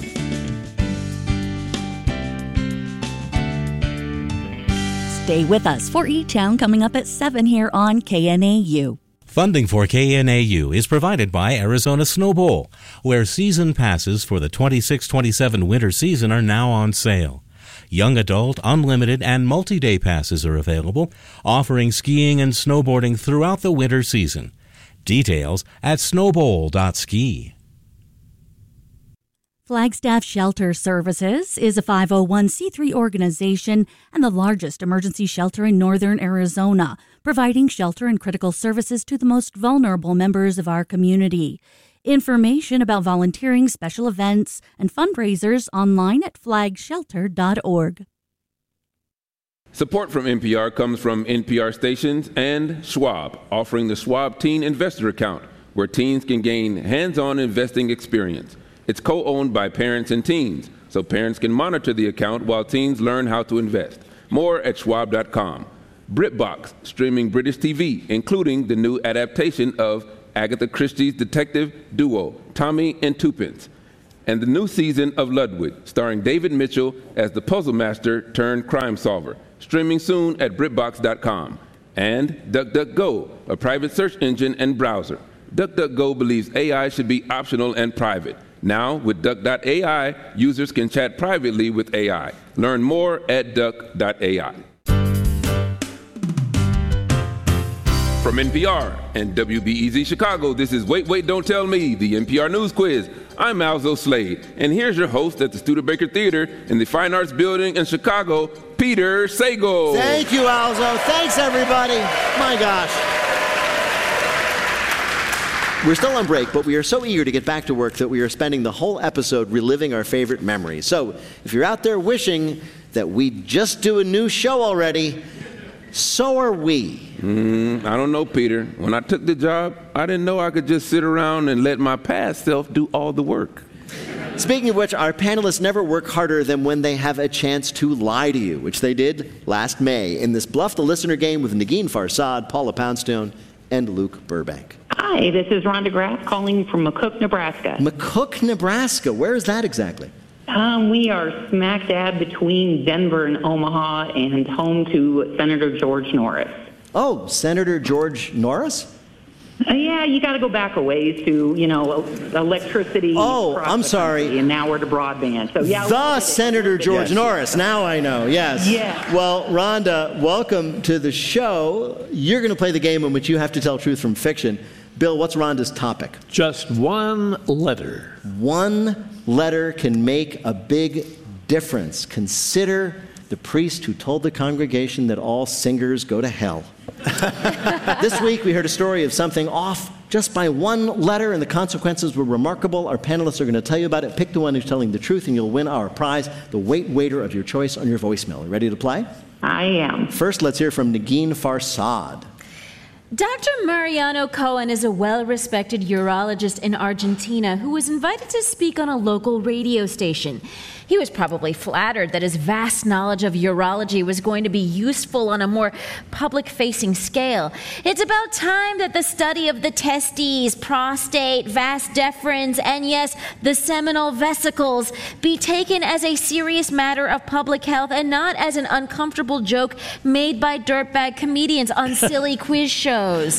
[SPEAKER 8] Stay with us for E-Town coming up at seven here on K N A U.
[SPEAKER 9] Funding for K N A U is provided by Arizona Snow Bowl, where season passes for the twenty-six twenty-seven winter season are now on sale. Young adult, unlimited, and multi-day passes are available, offering skiing and snowboarding throughout the winter season. Details at snowbowl dot ski.
[SPEAKER 8] Flagstaff Shelter Services is a five oh one c three organization and the largest emergency shelter in northern Arizona, providing shelter and critical services to the most vulnerable members of our community. Information about volunteering, special events, and fundraisers online at flag shelter dot org.
[SPEAKER 11] Support from N P R comes from N P R stations and Schwab, offering the Schwab Teen Investor Account, where teens can gain hands-on investing experience. It's co-owned by parents and teens, so parents can monitor the account while teens learn how to invest. More at schwab dot com. BritBox, streaming British T V, including the new adaptation of Agatha Christie's detective duo, Tommy and Twopence, and the new season of Ludwig, starring David Mitchell as the puzzle master turned crime solver. streaming soon at BritBox dot com. And DuckDuckGo, a private search engine and browser. DuckDuckGo believes A I should be optional and private. Now, with Duck dot A I, users can chat privately with A I. Learn more at Duck dot A I. From N P R and W B E Z Chicago, this is Wait, Wait, Don't Tell Me, the N P R News Quiz. I'm Alzo Slade, and here's your host at the Studebaker Theater in the Fine Arts Building in Chicago, Peter Sagal.
[SPEAKER 12] Thank you, Alzo. Thanks, everybody. My gosh. We're still on break, but we are so eager to get back to work that we are spending the whole episode reliving our favorite memories. So if you're out there wishing that we just do a new show already, so are we.
[SPEAKER 11] Mm, I don't know, Peter. When I took the job, I didn't know I could just sit around and let my past self do all the work.
[SPEAKER 12] Speaking of which, our panelists never work harder than when they have a chance to lie to you, which they did last May in this Bluff the Listener game with Negin Farsad, Paula Poundstone, and Luke Burbank.
[SPEAKER 3] Hi, this is Rhonda Graff calling from McCook, Nebraska.
[SPEAKER 12] McCook, Nebraska. Where is that exactly?
[SPEAKER 3] Um, we are smack dab between Denver and Omaha and home to Senator George Norris.
[SPEAKER 12] Oh, Senator George Norris?
[SPEAKER 3] Uh, yeah, you got to go back a ways to, you know, electricity.
[SPEAKER 12] Oh, I'm sorry.
[SPEAKER 3] And now we're to broadband. So yeah,
[SPEAKER 12] the Senator George
[SPEAKER 3] yes.
[SPEAKER 12] Norris. Now I know. Yes.
[SPEAKER 3] Yeah.
[SPEAKER 12] Well, Rhonda, welcome to the show. You're going to play the game in which you have to tell truth from fiction. Bill, what's Rhonda's topic?
[SPEAKER 15] Just one letter.
[SPEAKER 12] One letter can make a big difference. Consider the priest who told the congregation that all singers go to hell. This week we heard a story of something off just by one letter, and the consequences were remarkable. Our panelists are going to tell you about it. Pick the one who's telling the truth, and you'll win our prize, the Wait Waiter of your choice on your voicemail. Are you ready to play?
[SPEAKER 3] I am.
[SPEAKER 12] First, let's hear from Negin Farsad.
[SPEAKER 17] Doctor Mariano Cohen is a well-respected urologist in Argentina who was invited to speak on a local radio station. He was probably flattered that his vast knowledge of urology was going to be useful on a more public-facing scale. It's about time that the study of the testes, prostate, vas deferens, and yes, the seminal vesicles be taken as a serious matter of public health and not as an uncomfortable joke made by dirtbag comedians on silly quiz shows.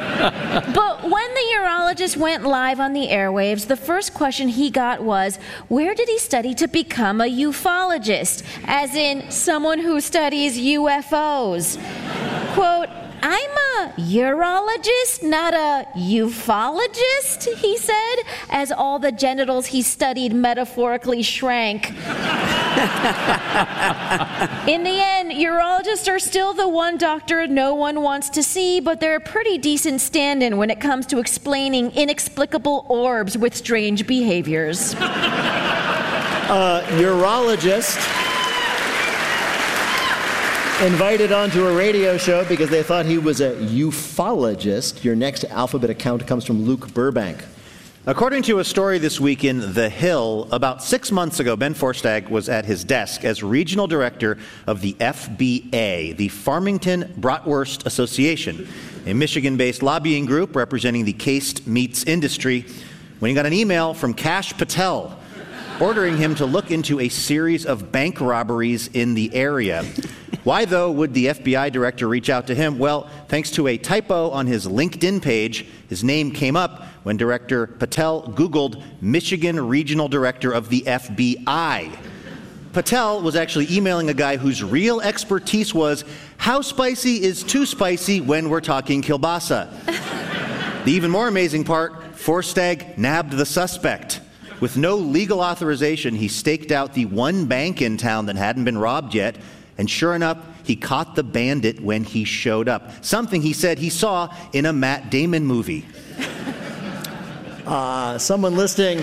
[SPEAKER 17] But when the urologist went live on the airwaves, the first question he got was, where did he study to become become a ufologist, as in someone who studies U F Os. Quote, I'm a urologist, not a ufologist, he said, as all the genitals he studied metaphorically shrank. In the end, urologists are still the one doctor no one wants to see, but they're a pretty decent stand-in when it comes to explaining inexplicable orbs with strange behaviors.
[SPEAKER 12] Uh, urologist invited onto a radio show because they thought he was a ufologist. Your next alphabet account comes from Luke Burbank.
[SPEAKER 4] According to a story this week in The Hill, about six months ago, Ben Forstag was at his desk as regional director of the F B A, the Farmington Bratwurst Association, a Michigan-based lobbying group representing the cased meats industry, when he got an email from Kash Patel ordering him to look into a series of bank robberies in the area. Why, though, would the F B I director reach out to him? Well, thanks to a typo on his LinkedIn page, his name came up when Director Patel Googled Michigan Regional Director of the F B I. Patel was actually emailing a guy whose real expertise was how spicy is too spicy when we're talking kielbasa. The even more amazing part, Forstag nabbed the suspect. With no legal authorization, he staked out the one bank in town that hadn't been robbed yet, and sure enough, he caught the bandit when he showed up. Something he said he saw in a Matt Damon movie.
[SPEAKER 12] Uh, someone listening,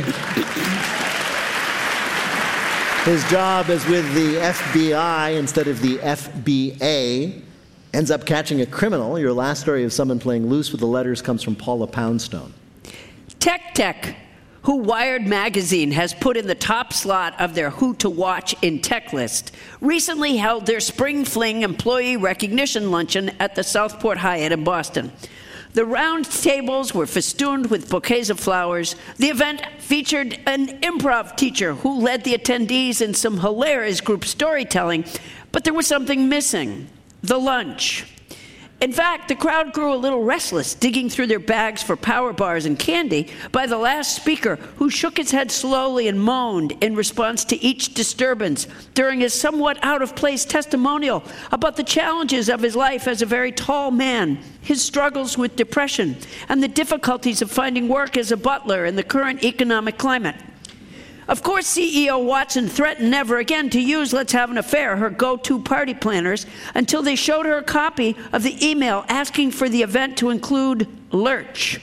[SPEAKER 12] his job is with the F B I instead of the F B A, ends up catching a criminal. Your last story of someone playing loose with the letters comes from Paula Poundstone.
[SPEAKER 6] Tech Tech, who Wired Magazine has put in the top slot of their Who to Watch in Tech list, recently held their Spring Fling employee recognition luncheon at the Southport Hyatt in Boston. The round tables were festooned with bouquets of flowers. The event featured an improv teacher who led the attendees in some hilarious group storytelling, but there was something missing: the lunch. In fact, the crowd grew a little restless, digging through their bags for power bars and candy by the last speaker, who shook his head slowly and moaned in response to each disturbance during his somewhat out-of-place testimonial about the challenges of his life as a very tall man, his struggles with depression, and the difficulties of finding work as a butler in the current economic climate. Of course, C E O Watson threatened never again to use Let's Have an Affair, her go-to party planners, until they showed her a copy of the email asking for the event to include Lurch.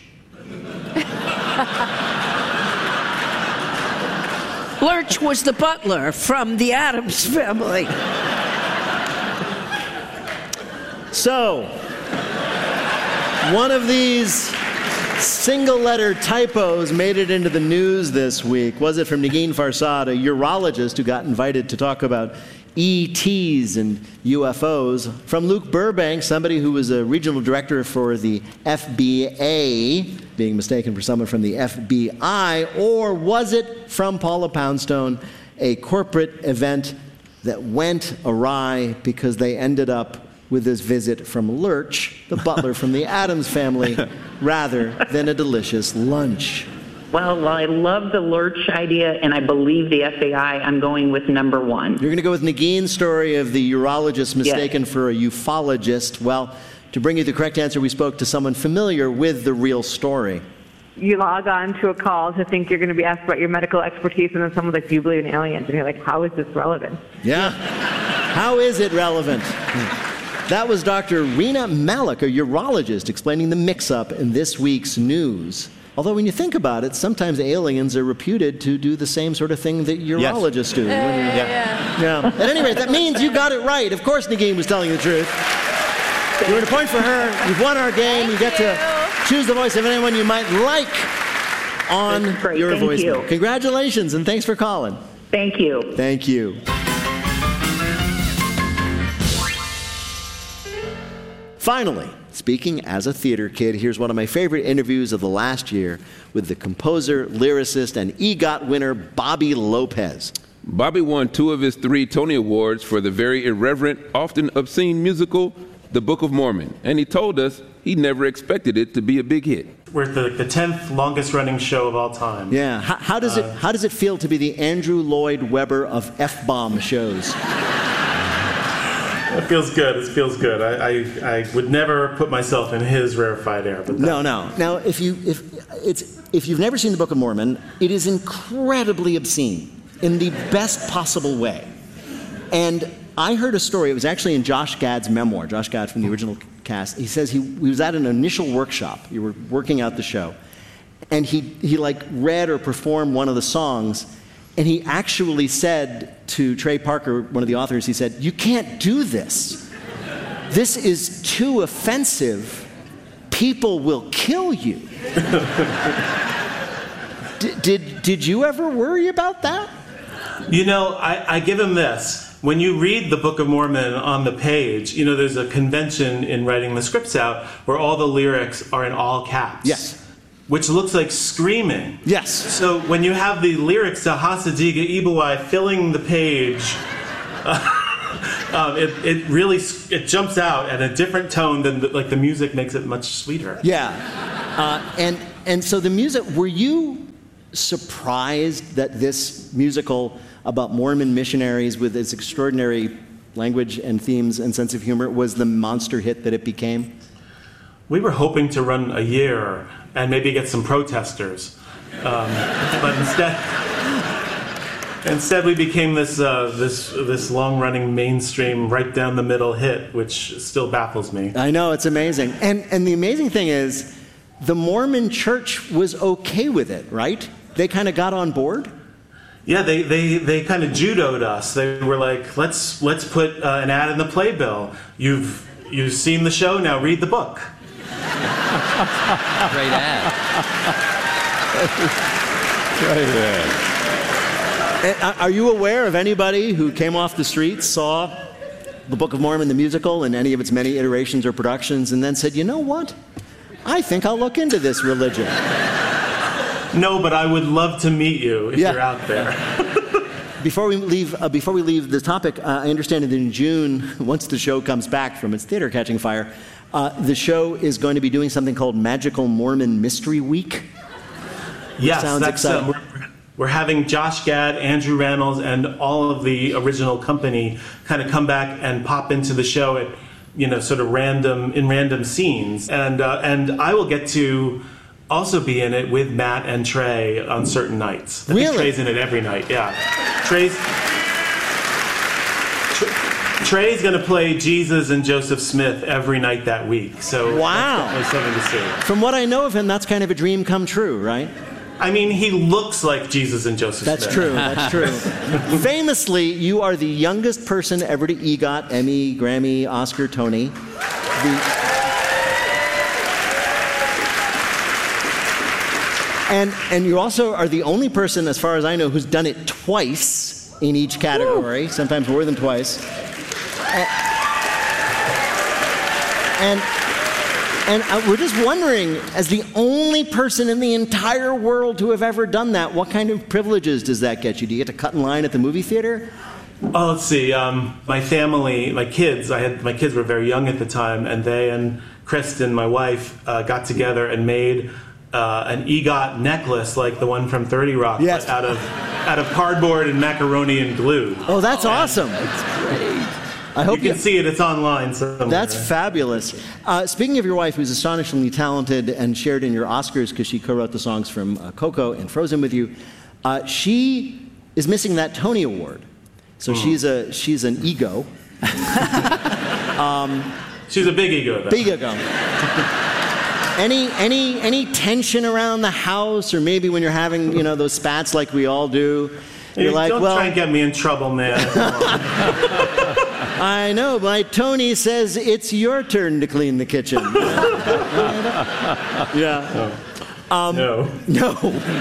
[SPEAKER 6] Lurch was the butler from the Addams Family.
[SPEAKER 12] So, one of these single-letter typos made it into the news this week. Was it from Negin Farsad, a urologist who got invited to talk about E Ts and U F Os? From Luke Burbank, somebody who was a regional director for the F B A, being mistaken for someone from the F B I? Or was it from Paula Poundstone, a corporate event that went awry because they ended up with this visit from Lurch, the butler from the Addams Family, rather than a delicious lunch?
[SPEAKER 3] Well, I love the Lurch idea, and I believe the F A I. I'm going with number one.
[SPEAKER 12] You're going to go with Negin's story of the urologist mistaken
[SPEAKER 3] Yes.
[SPEAKER 12] for a ufologist. Well, to bring you the correct answer, we spoke to someone familiar with the real story.
[SPEAKER 1] You log on to a call to think you're going to be asked about your medical expertise, and then someone's like, do you believe in aliens? And you're like, how is this relevant?
[SPEAKER 12] Yeah. How is it relevant? That was Doctor Rena Malik, a urologist, explaining the mix-up in this week's news. Although when you think about it, sometimes aliens are reputed to do the same sort of thing that urologists do.
[SPEAKER 17] Yeah, yeah,
[SPEAKER 12] yeah.
[SPEAKER 17] yeah.
[SPEAKER 12] yeah. At any rate, that means you got it right. Of course Negin was telling the truth. You earned a point for her. You've won our game.
[SPEAKER 17] Thank
[SPEAKER 12] you get
[SPEAKER 17] you.
[SPEAKER 12] to choose the voice of anyone you might like on your
[SPEAKER 3] Thank
[SPEAKER 12] voicemail.
[SPEAKER 3] you.
[SPEAKER 12] Congratulations, and thanks for calling.
[SPEAKER 3] Thank you.
[SPEAKER 12] Thank you. Finally, speaking as a theater kid, here's one of my favorite interviews of the last year with the composer, lyricist, and EGOT winner Bobby Lopez.
[SPEAKER 11] Bobby won two of his three Tony Awards for the very irreverent, often obscene musical, The Book of Mormon, and he told us he never expected it to be a big hit.
[SPEAKER 5] We're the, the tenth longest running show of all time.
[SPEAKER 12] Yeah, how, how does
[SPEAKER 5] Uh,
[SPEAKER 12] it how does it feel to be the Andrew Lloyd Webber of F-bomb shows?
[SPEAKER 5] It feels good. It feels good. I, I, I would never put myself in his rarefied air. But
[SPEAKER 12] No, no. Now, if you if it's if you've never seen the Book of Mormon, it is incredibly obscene in the best possible way. And I heard a story. It was actually in Josh Gad's memoir. Josh Gad from the original cast. He says he, he was at an initial workshop. You were working out the show, and he he like read or performed one of the songs. And he actually said to Trey Parker, one of the authors, he said, "You can't do this. This is too offensive. People will kill you." D- did, did you ever worry about that?
[SPEAKER 5] You know, I, I give him this. When you read the Book of Mormon on the page, you know, there's a convention in writing the scripts out where all the lyrics are in all caps.
[SPEAKER 12] Yes.
[SPEAKER 5] Which looks like screaming.
[SPEAKER 12] Yes.
[SPEAKER 5] So when you have the lyrics to Hasadiga Ibuai filling the page, uh, um, it, it really it jumps out at a different tone than the, like the music makes it much sweeter.
[SPEAKER 12] Yeah. Uh, and and so the music, were you surprised that this musical about Mormon missionaries with its extraordinary language and themes and sense of humor was the monster hit that it became?
[SPEAKER 5] We were hoping to run a year and maybe get some protesters. Um, but instead, instead we became this, uh, this, this long-running mainstream, right down the middle hit, which still baffles me.
[SPEAKER 12] I know, it's amazing. And, and the amazing thing is, the Mormon church was okay with it, right? They kind of got on board?
[SPEAKER 5] Yeah, they, they, they kind of judoed us. They were like, let's, let's put uh, an ad in the playbill. You've, you've seen the show, now read the book.
[SPEAKER 19] Great ad.
[SPEAKER 12] Great ad. Are you aware of anybody who came off the streets, saw the Book of Mormon, the musical, and any of its many iterations or productions, and then said, you know what? I think I'll look into this religion.
[SPEAKER 5] No, but I would love to meet you if
[SPEAKER 12] Yeah.
[SPEAKER 5] you're out there.
[SPEAKER 12] Before we leave, uh, before we leave the topic, uh, I understand that in June, once the show comes back from its theater catching fire, uh, the show is going to be doing something called Magical Mormon Mystery Week.
[SPEAKER 5] Yes,
[SPEAKER 12] sounds
[SPEAKER 5] that's,
[SPEAKER 12] exciting.
[SPEAKER 5] um, we're, we're having Josh Gad, Andrew Reynolds, and all of the original company kind of come back and pop into the show at, you know, sort of random in random scenes, and uh, and I will get to also be in it with Matt and Trey on certain nights. I
[SPEAKER 12] Really?
[SPEAKER 5] think Trey's in it every night. Yeah, Trey's. Tre- Trey's going to play Jesus and Joseph Smith every night that week. So
[SPEAKER 12] Wow.
[SPEAKER 5] that's definitely something to see.
[SPEAKER 12] From what I know of him, that's kind of a dream come true, right?
[SPEAKER 5] I mean, he looks like Jesus and Joseph
[SPEAKER 12] That's
[SPEAKER 5] Smith.
[SPEAKER 12] true. That's true. Famously, you are the youngest person ever to EGOT, Emmy, Grammy, Oscar, Tony. The, and and you also are the only person, as far as I know, who's done it twice in each category, sometimes more than twice. And and, and uh, we're just wondering, as the only person in the entire world to have ever done that, what kind of privileges does that get you? Do you get to cut in line at the movie theater?
[SPEAKER 5] Oh, let's see. Um, my family, my kids, I had my kids were very young at the time, and they and Kristen, my wife, uh, got together and made uh, an EGOT necklace like the one from thirty Rock,
[SPEAKER 12] Yes.
[SPEAKER 5] but out of out of cardboard and macaroni and glue.
[SPEAKER 12] Oh, that's awesome. I hope
[SPEAKER 5] you can
[SPEAKER 12] you-
[SPEAKER 5] see it. It's online somewhere.
[SPEAKER 12] That's fabulous. Uh, speaking of your wife, who's astonishingly talented and shared in your Oscars because she co-wrote the songs from uh, Coco and Frozen with you, uh, she is missing that Tony Award. So
[SPEAKER 5] Hmm.
[SPEAKER 12] she's a she's an ego. um,
[SPEAKER 5] She's a big ego, though.
[SPEAKER 12] Big ego. Any any any tension around the house, or maybe when you're having you know those spats like we all do,
[SPEAKER 5] Hey,
[SPEAKER 12] you're like,
[SPEAKER 5] don't
[SPEAKER 12] well,
[SPEAKER 5] try and get me in trouble, man.
[SPEAKER 12] I know, my Tony says it's your turn to clean the kitchen. Yeah. Um,
[SPEAKER 5] no.
[SPEAKER 12] No.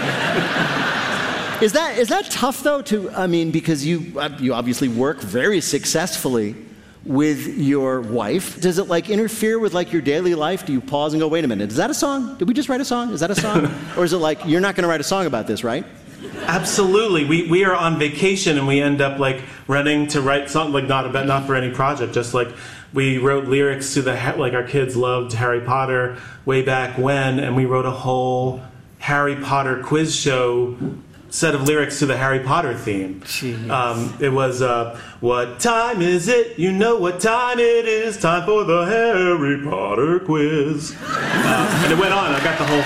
[SPEAKER 12] Is that is that tough though? To I mean, because you uh, you obviously work very successfully with your wife. Does it like interfere with like your daily life? Do you pause and go, wait a minute, is that a song? Did we just write a song? Is that a song? Or is it like you're not going to write a song about this, right?
[SPEAKER 5] Absolutely. We we are on vacation and we end up like running to write something like not about not for any project. Just like we wrote lyrics to the like our kids loved Harry Potter way back when, and we wrote a whole Harry Potter quiz show set of lyrics to the Harry Potter theme. Um, it was uh, what time is it? You know what time it is? Time for the Harry Potter quiz. Uh, and it went on. I got the whole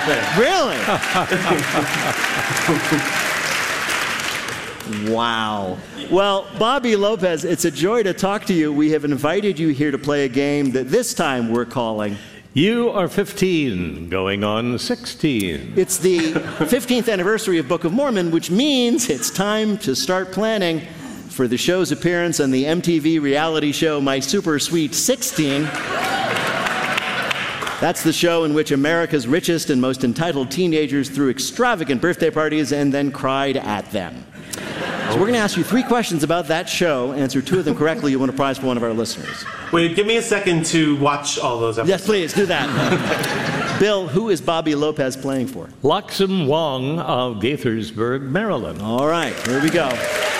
[SPEAKER 12] Really? Wow. Well, Bobby Lopez, it's a joy to talk to you. We have invited you here to play a game that this time we're calling
[SPEAKER 15] You Are fifteen, going on sixteen.
[SPEAKER 12] It's the fifteenth anniversary of Book of Mormon, which means it's time to start planning for the show's appearance on the M T V reality show My Super Sweet sixteen. That's the show in which America's richest and most entitled teenagers threw extravagant birthday parties and then cried at them. So we're going to ask you three questions about that show. Answer two of them correctly, you win a prize for one of our listeners.
[SPEAKER 5] Wait, give me a second to watch all those episodes.
[SPEAKER 12] Yes, please, do that. Bill, who is Bobby Lopez playing for?
[SPEAKER 15] Loxam Wong of Gaithersburg, Maryland.
[SPEAKER 12] All right, here we go.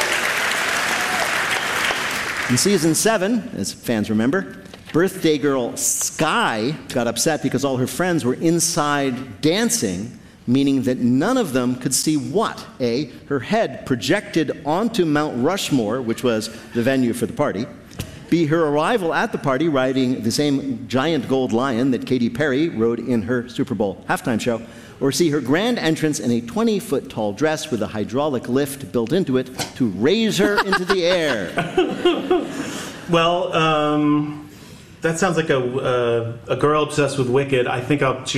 [SPEAKER 12] In season seven, as fans remember, birthday girl Sky got upset because all her friends were inside dancing, meaning that none of them could see what? A, her head projected onto Mount Rushmore, which was the venue for the party. B, her arrival at the party riding the same giant gold lion that Katy Perry rode in her Super Bowl halftime show. Or C, her grand entrance in a twenty-foot tall dress with a hydraulic lift built into it to raise her into the air.
[SPEAKER 5] Well, um, that sounds like a, uh, a girl obsessed with Wicked. I think I'll choose